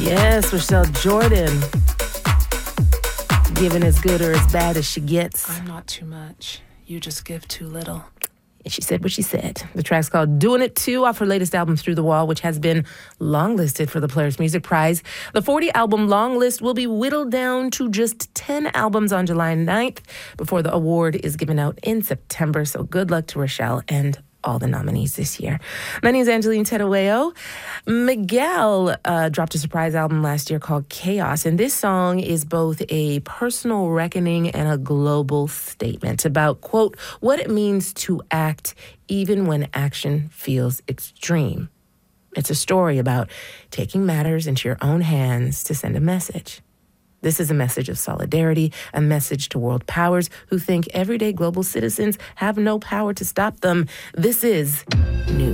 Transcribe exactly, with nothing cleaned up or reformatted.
Yes, Rochelle Jordan. Giving as good or as bad as she gets. I'm not too much. You just give too little. And she said what she said. The track's called Doing It Too off her latest album, Through the Wall, which has been longlisted for the Players Music Prize. The forty-album long list will be whittled down to just ten albums on July ninth before the award is given out in September. So good luck to Rochelle and all the nominees this year. My name is Angeline Tedaweo. Miguel uh, dropped a surprise album last year called Chaos, and this song is both a personal reckoning and a global statement about, quote, what it means to act even when action feels extreme. It's a story about taking matters into your own hands to send a message. This is a message of solidarity, a message to world powers who think everyday global citizens have no power to stop them. This is New